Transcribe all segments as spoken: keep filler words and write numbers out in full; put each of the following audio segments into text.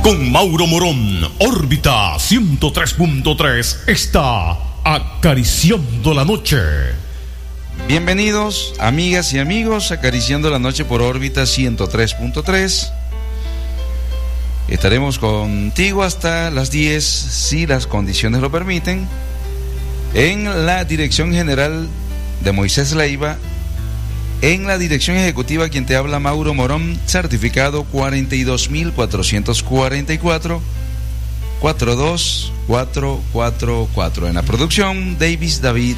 Con Mauro Morón, órbita ciento tres punto tres está acariciando la noche. Bienvenidos, amigas y amigos, acariciando la noche por órbita ciento tres punto tres. Estaremos contigo hasta las diez, si las condiciones lo permiten. En la dirección general de Moisés Leiva, en la dirección ejecutiva quien te habla Mauro Morón, certificado cuarenta y dos mil cuatrocientos cuarenta y cuatro, cuarenta y dos mil cuatrocientos cuarenta y cuatro. En la producción, Davis David.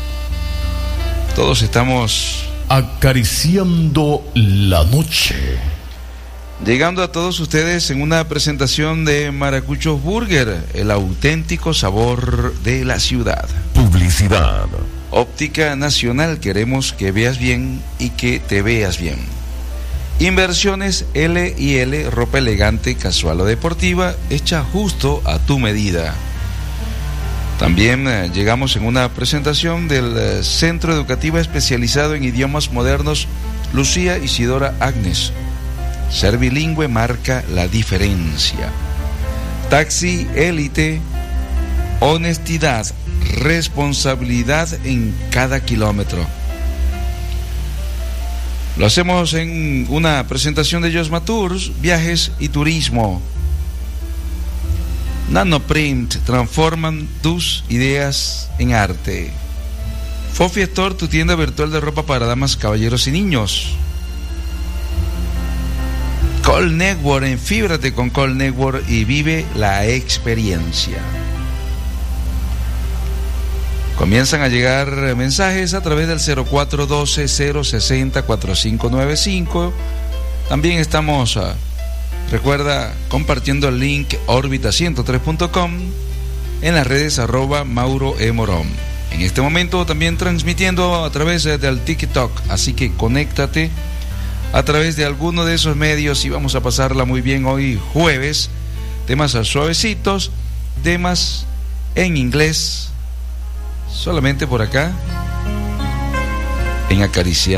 Todos estamos acariciando la noche. Llegando a todos ustedes en una presentación de Maracuchos Burger, el auténtico sabor de la ciudad. Publicidad. Óptica Nacional, queremos que veas bien y que te veas bien. Inversiones L y L, ropa elegante, casual o deportiva, hecha justo a tu medida. También eh, llegamos en una presentación del eh, Centro Educativo Especializado en Idiomas Modernos Lucía Isidora Agnes. Ser bilingüe marca la diferencia. Taxi Élite, honestidad, responsabilidad en cada kilómetro. Lo hacemos en una presentación de Josma Tours, viajes y turismo. Nanoprint, transforman tus ideas en arte. Fofi Store, tu tienda virtual de ropa para damas, caballeros y niños. Call Network, enfíbrate con Call Network y vive la experiencia. Comienzan a llegar mensajes a través del cero cuatro uno dos cero seis cero cuatro cinco nueve cinco. También estamos, uh, recuerda, compartiendo el link órbita ciento tres punto com en las redes arroba Mauro E. Morón. En este momento también transmitiendo a través del TikTok, así que conéctate a través de alguno de esos medios y vamos a pasarla muy bien hoy jueves. Temas suavecitos, temas en inglés, solamente por acá en Acariciando